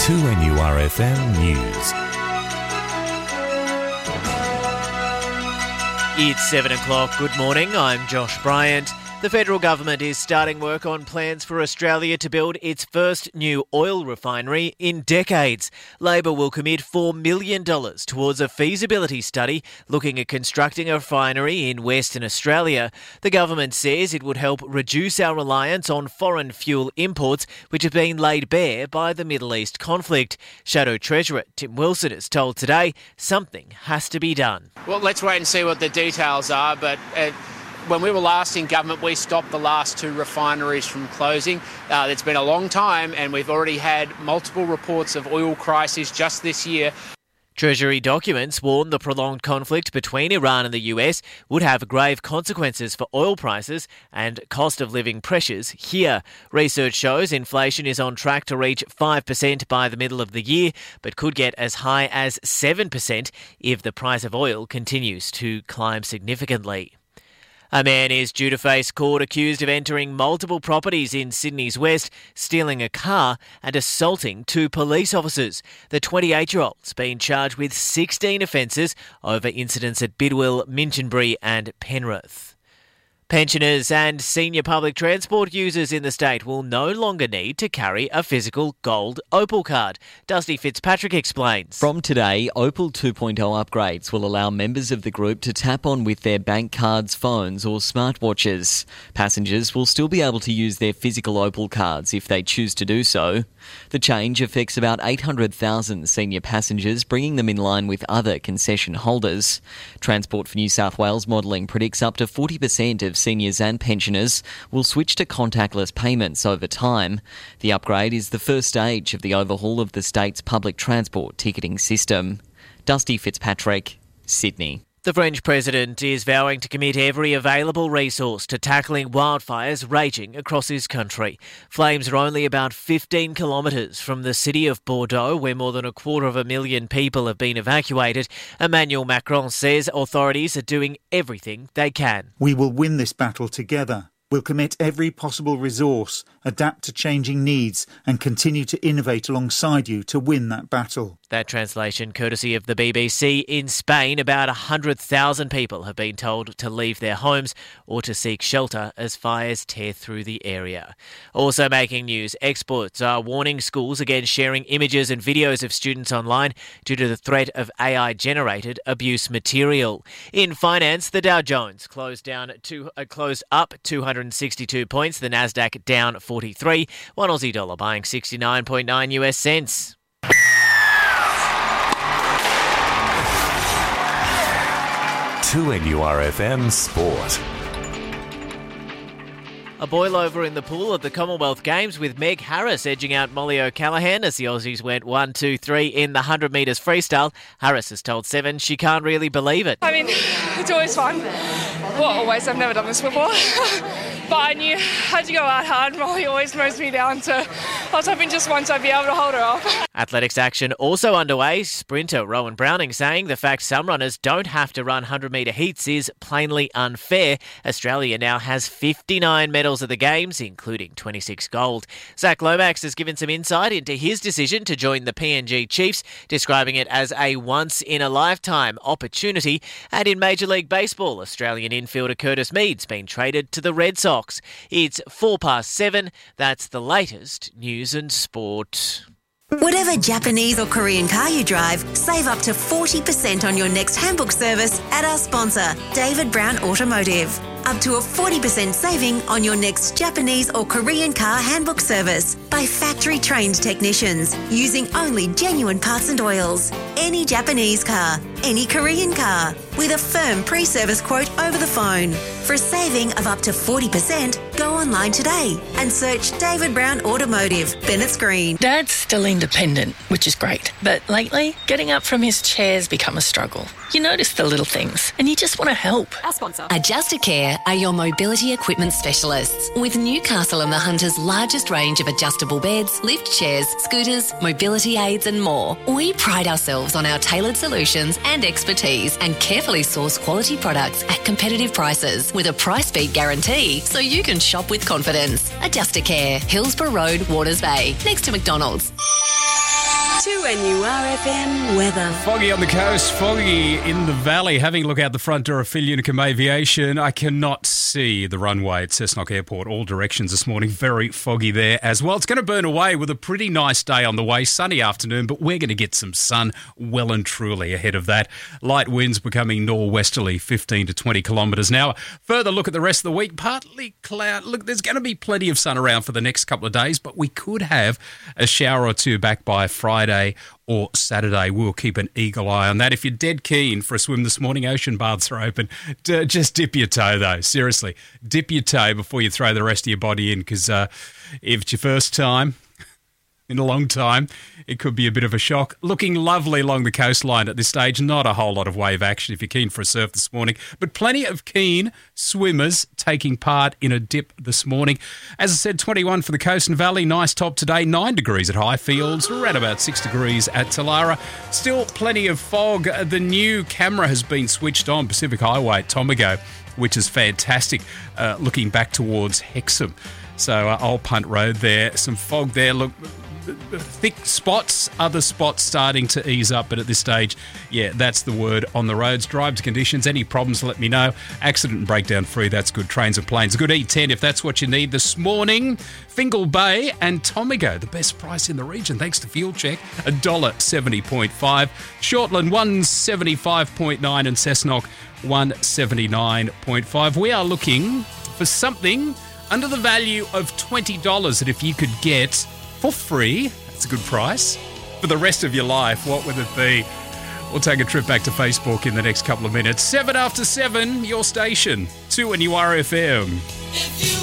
2NURFM News. It's 7 o'clock. Good morning. I'm Josh Bryant. The federal government is starting work on plans for Australia to build its first new oil refinery in decades. Labor will commit $4 million towards a feasibility study looking at constructing a refinery in Western Australia. The government says it would help reduce our reliance on foreign fuel imports, which have been laid bare by the Middle East conflict. Shadow Treasurer Tim Wilson has told Today something has to be done. Well, let's wait and see what the details are, but when we were last in government, we stopped the last two refineries from closing. It's been a long time, and we've already had multiple reports of oil crises just this year. Treasury documents warn the prolonged conflict between Iran and the US would have grave consequences for oil prices and cost of living pressures here. Research shows inflation is on track to reach 5% by the middle of the year, but could get as high as 7% if the price of oil continues to climb significantly. A man is due to face court accused of entering multiple properties in Sydney's West, stealing a car and assaulting two police officers. The 28-year-old's been charged with 16 offences over incidents at Bidwell, Minchinbury and Penrith. Pensioners and senior public transport users in the state will no longer need to carry a physical gold Opal card. Dusty Fitzpatrick explains. From today, Opal 2.0 upgrades will allow members of the group to tap on with their bank cards, phones or smartwatches. Passengers will still be able to use their physical Opal cards if they choose to do so. The change affects about 800,000 senior passengers, bringing them in line with other concession holders. Transport for New South Wales modelling predicts up to 40% of seniors and pensioners will switch to contactless payments over time. The upgrade is the first stage of the overhaul of the state's public transport ticketing system. Dusty Fitzpatrick, Sydney. The French president is vowing to commit every available resource to tackling wildfires raging across his country. Flames are only about 15 kilometres from the city of Bordeaux, where more than 250,000 people have been evacuated. Emmanuel Macron says authorities are doing everything they can. We will win this battle together. We'll commit every possible resource, adapt to changing needs and continue to innovate alongside you to win that battle. That translation courtesy of the BBC. In Spain, about 100,000 people have been told to leave their homes or to seek shelter as fires tear through the area. Also making news, experts are warning schools against sharing images and videos of students online due to the threat of AI-generated abuse material. In finance, the Dow Jones closed up 262 points, the Nasdaq down 43, one Aussie dollar buying 69.9 US cents. To NURFM Sport. A boil-over in the pool at the Commonwealth Games with Meg Harris edging out Molly O'Callaghan as the Aussies went 1, 2, 3 in the 100 metres freestyle. Harris has told Seven she can't really believe it. I mean, it's always fun. Well, always. I've never done this before. But I knew I had to go out hard. Molly always mows me down, so I was hoping just once I'd be able to hold her off. Athletics action also underway. Sprinter Rowan Browning saying the fact some runners don't have to run 100-metre heats is plainly unfair. Australia now has 59 medals at the Games, including 26 gold. Zach Lomax has given some insight into his decision to join the PNG Chiefs, describing it as a once-in-a-lifetime opportunity. And in Major League Baseball, Australian infielder Curtis Mead's been traded to the Red Sox. It's 7:04. That's the latest news and sport. Whatever Japanese or Korean car you drive, save up to 40% on your next handbook service at our sponsor, David Brown Automotive. Up to a 40% saving on your next Japanese or Korean car handbook service by factory-trained technicians using only genuine parts and oils. Any Japanese car, any Korean car, with a firm pre-service quote over the phone. For a saving of up to 40%, go online today and search David Brown Automotive, Bennetts Green. Dad's still independent, which is great, but lately, getting up from his chair's become a struggle. You notice the little things and you just want to help. Our sponsor. Adjustacare are your mobility equipment specialists. With Newcastle and the Hunter's largest range of adjustable beds, lift chairs, scooters, mobility aids and more, we pride ourselves on our tailored solutions and expertise and carefully source quality products at competitive prices with a price beat guarantee so you can shop with confidence. Adjustacare, Hillsborough Road, Waters Bay, next to McDonald's. 2NURFM weather. Foggy on the coast, foggy in the valley. Having a look out the front door of Phil Unicum Aviation, I cannot see the runway at Cessnock Airport all directions this morning. Very foggy there as well. It's going to burn away with a pretty nice day on the way. Sunny afternoon, but we're going to get some sun well and truly ahead of that. Light winds becoming norwesterly, 15 to 20 kilometres an hour. Further look at the rest of the week, partly cloud. Look, there's going to be plenty of sun around for the next couple of days, but we could have a shower or two back by Friday or Saturday. We'll keep an eagle eye on that. If you're dead keen for a swim this morning, ocean baths are open. Just dip your toe, though. Seriously, dip your toe before you throw the rest of your body in, because if it's your first time in a long time, it could be a bit of a shock. Looking lovely along the coastline at this stage. Not a whole lot of wave action if you're keen for a surf this morning, but plenty of keen swimmers taking part in a dip this morning. As I said, 21 for the coast and valley. Nice top today. 9 degrees at Highfields. Around about 6 degrees at Talara. Still plenty of fog. The new camera has been switched on, Pacific Highway at Tomago, which is fantastic, looking back towards Hexham. So Old Punt Road there. Some fog there. Look, thick spots, other spots starting to ease up, but at this stage, yeah, that's the word on the roads. Drive to conditions. Any problems, let me know. Accident and breakdown free, that's good. Trains and planes, a good E10 if that's what you need this morning. Fingal Bay and Tomago, the best price in the region thanks to Fuel Check, $1.70.5. Shortland, 175.9, and Cessnock, 179.5. We are looking for something under the value of $20 that if you could get for free, that's a good price, for the rest of your life, what would it be? We'll take a trip back to Facebook in the next couple of minutes. 7 after 7, your station, 2NURFM.